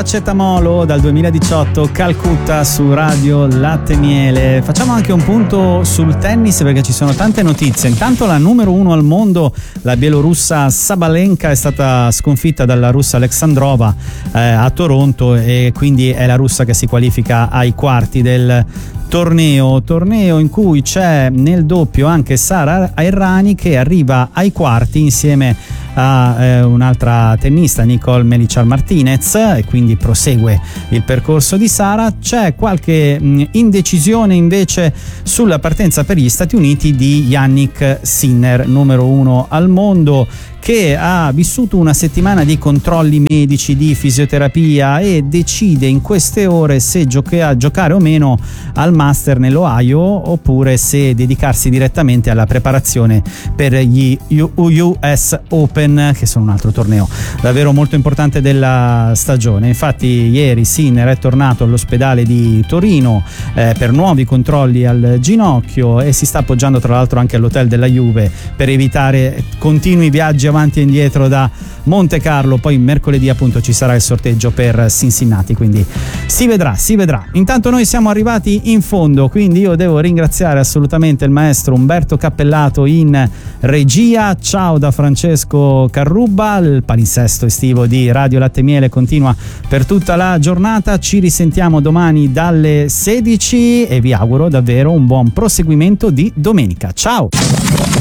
Paracetamolo dal 2018, Calcutta su Radio Latte Miele. Facciamo anche un punto sul tennis perché ci sono tante notizie. Intanto la numero 1 al mondo, la bielorussa Sabalenka, è stata sconfitta dalla russa Alexandrova a Toronto, e quindi è la russa che si qualifica ai quarti del torneo in cui c'è nel doppio anche Sara Errani, che arriva ai quarti insieme a un'altra tennista, Nicole Melichar Martinez, e quindi prosegue il percorso di Sara. C'è qualche indecisione invece sulla partenza per gli Stati Uniti di Jannik Sinner, numero 1 al mondo, che ha vissuto una settimana di controlli medici, di fisioterapia, e decide in queste ore se giocare o meno al Master nell'Ohio, oppure se dedicarsi direttamente alla preparazione per gli US Open, che sono un altro torneo davvero molto importante della stagione. Infatti ieri Sinner è tornato all'ospedale di Torino per nuovi controlli al ginocchio, e si sta appoggiando tra l'altro anche all'hotel della Juve per evitare continui viaggi avanti e indietro da Monte Carlo. Poi mercoledì appunto ci sarà il sorteggio per Cincinnati, quindi si vedrà. Intanto noi siamo arrivati in fondo, quindi io devo ringraziare assolutamente il maestro Umberto Cappellato in regia. Ciao da Francesco Carrubba. Il palinsesto estivo di Radio Latte Miele continua per tutta la giornata. Ci risentiamo domani dalle 16 e vi auguro davvero un buon proseguimento di domenica. Ciao!